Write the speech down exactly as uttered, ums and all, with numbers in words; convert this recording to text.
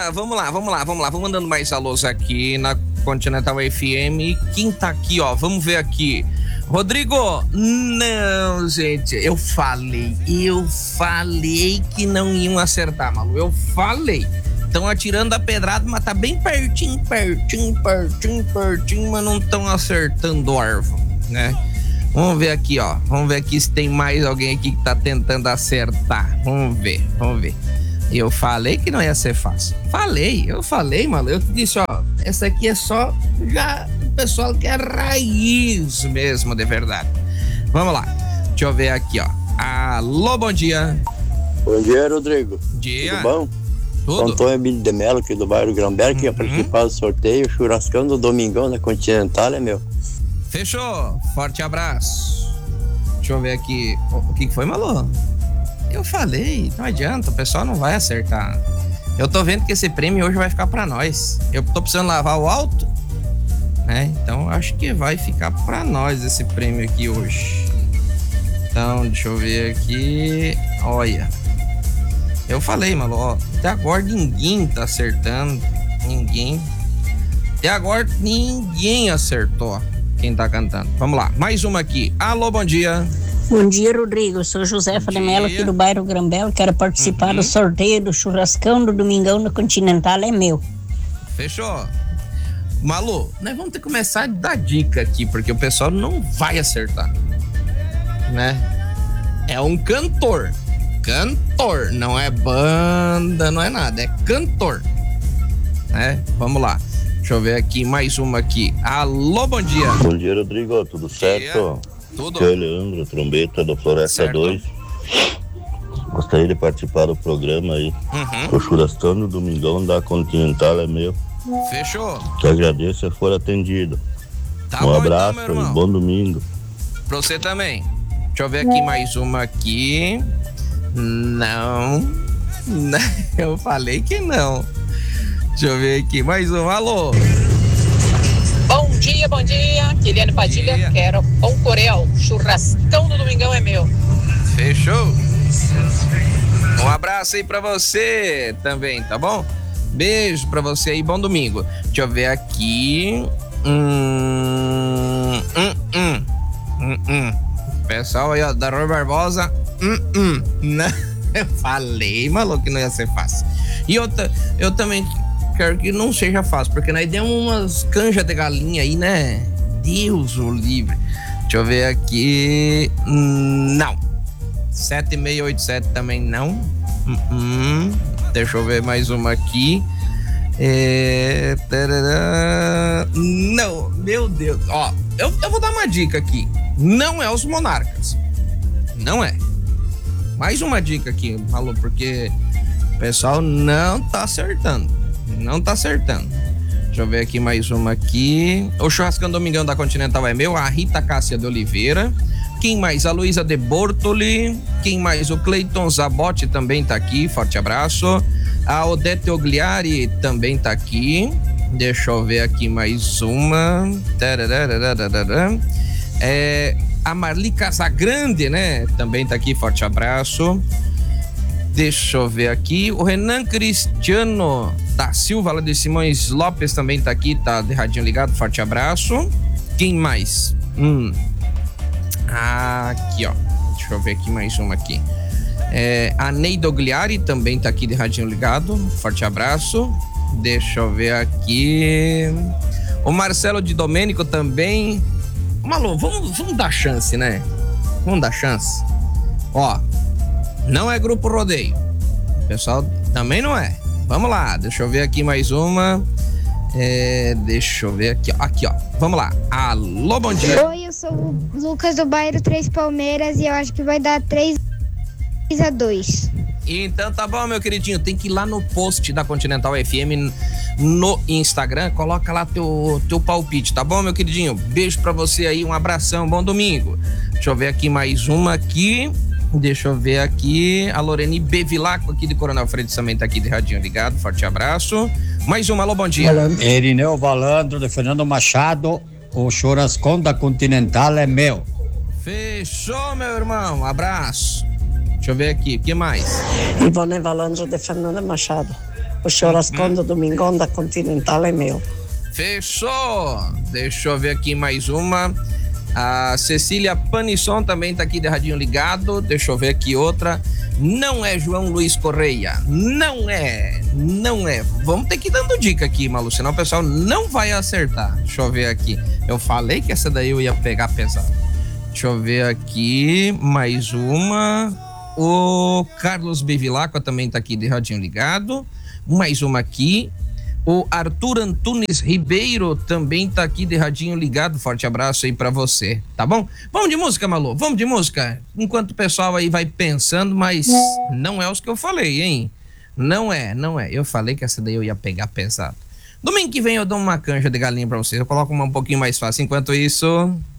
lá, vamos lá, vamos lá, vamos lá. Vamos mandando mais alôs aqui na Continental F M. Quem tá aqui, ó? Vamos ver aqui. Rodrigo, não, gente, eu falei, eu falei que não iam acertar, Malu, eu falei. Estão atirando a pedrada, mas tá bem pertinho, pertinho, pertinho, pertinho, mas não estão acertando o árvore, né? Vamos ver aqui, ó. Vamos ver aqui se tem mais alguém aqui que tá tentando acertar. Vamos ver, vamos ver. Eu falei que não ia ser fácil. Falei, eu falei, mano. Eu disse, ó, essa aqui é só já o pessoal que é raiz mesmo, de verdade. Vamos lá. Deixa eu ver aqui, ó. Alô, bom dia. Bom dia, Rodrigo. Dia. Tudo bom? Tudo. Antônio Emílio de Mello, aqui do bairro Grão-Berg, que ia participar do sorteio, churrascão do Domingão na Continental, é meu. Fechou. Forte abraço. Deixa eu ver aqui. O que foi, Malu? Eu falei, não adianta, o pessoal não vai acertar. Eu tô vendo que esse prêmio hoje vai ficar pra nós. Eu tô precisando lavar o alto, né? Então acho que vai ficar pra nós esse prêmio aqui hoje. Então, deixa eu ver aqui. Olha. Eu falei, Malu, ó, até agora ninguém tá acertando. Ninguém. Até agora ninguém acertou quem tá cantando. Vamos lá, mais uma aqui. Alô, bom dia. Bom dia, Rodrigo. Eu sou Josefa de Mello, aqui do bairro Grão-Berg. Quero participar uhum. do sorteio do churrascão do Domingão na Continental, é meu. Fechou. Malu, nós vamos ter que começar a dar dica aqui, porque o pessoal não vai acertar, né? É um cantor. Cantor, não é banda, não é nada, é cantor, né? Vamos lá. Deixa eu ver aqui, mais uma aqui. Alô, bom dia. Bom dia, Rodrigo. Tudo certo? Tudo. Aqui é o Leandro, trombeta do Floresta certo. dois. Gostaria de participar do programa aí. Uhum. O churrascão do Domingão da Continental é meu. Fechou. Te agradeço se for atendido. Tá um bom, abraço então, e bom domingo. Pra você também. Deixa eu ver aqui mais uma aqui. Não. Não. Eu falei que não. Deixa eu ver aqui mais um. Alô. Bom dia, bom dia. Quiliane Padilha, dia. Quero pão Corel. Churrascão do Domingão é meu. Fechou. Um abraço aí pra você também, tá bom? Beijo pra você aí, bom domingo. Deixa eu ver aqui. Hum, hum, hum, hum, hum. Pessoal aí, ó, da Rui Barbosa. Hum, hum. Não, eu falei, maluco, que não ia ser fácil. E eu, eu também quero que não seja fácil, porque nós demos umas canjas de galinha aí, né? Deus o livre. Deixa eu ver aqui. Não. sete seis oito sete também não. Uh -uh. Deixa eu ver mais uma aqui. É... Não, meu Deus. Ó, eu, eu vou dar uma dica aqui. Não é os Monarcas. Não é. Mais uma dica aqui, Malu, porque o pessoal não tá acertando. Não tá acertando. Deixa eu ver aqui mais uma aqui. O churrascão Domingão da Continental é meu. A Rita Cássia de Oliveira. Quem mais? A Luísa de Bortoli. Quem mais? O Cleiton Zabotti também tá aqui. Forte abraço. A Odete Ogliari também tá aqui. Deixa eu ver aqui mais uma. É, a Marli Casagrande, né? Também tá aqui. Forte abraço. Deixa eu ver aqui. O Renan Cristiano da Silva, lá de Simões Lopes, também tá aqui. Tá de radinho ligado. Forte abraço. Quem mais? Hum. Aqui, ó. Deixa eu ver aqui mais uma aqui. É, a Neida Ogliari também tá aqui de radinho ligado. Forte abraço. Deixa eu ver aqui. O Marcelo de Domênico também. Malu, vamos, vamos dar chance, né? Vamos dar chance. Ó, não é Grupo Rodeio. O pessoal também não é. Vamos lá, deixa eu ver aqui mais uma. É, deixa eu ver aqui, ó. Aqui, ó. Vamos lá. Alô, bom dia. Oi, eu sou o Lucas do bairro Três Palmeiras e eu acho que vai dar três a dois. Então tá bom, meu queridinho. Tem que ir lá no post da Continental F M no Instagram. Coloca lá teu, teu palpite, tá bom, meu queridinho? Beijo pra você aí, um abração, bom domingo. Deixa eu ver aqui mais uma aqui. Deixa eu ver aqui. A Lorene Bevilacqua aqui de Coronel Freire também tá aqui de radinho ligado. Forte abraço. Mais uma, alô, bom dia. Erineu Valandro de Fernando Machado. O churrascão da Continental é meu. Fechou, meu irmão. Um abraço. Deixa eu ver aqui, o que mais? Ivone Valandro de Fernando Machado. O churrascão do Domingão da Continental é meu. Fechou! Deixa eu ver aqui mais uma. A Cecília Panisson também tá aqui de radinho ligado. Deixa eu ver aqui outra. Não é João Luiz Correia. Não é. Não é. Vamos ter que ir dando dica aqui, Malu, senão o pessoal não vai acertar. Deixa eu ver aqui. Eu falei que essa daí eu ia pegar pesado. Deixa eu ver aqui. Mais uma. O Carlos Bevilacqua também tá aqui de radinho ligado. Mais uma aqui. O Arthur Antunes Ribeiro também tá aqui de radinho ligado. Forte abraço aí pra você, tá bom? Vamos de música, Malu, vamos de música. Enquanto o pessoal aí vai pensando, mas não é os que eu falei, hein? Não é, não é. Eu falei que essa daí eu ia pegar pesado. Domingo que vem eu dou uma canja de galinha pra vocês. Eu coloco uma um pouquinho mais fácil. Enquanto isso...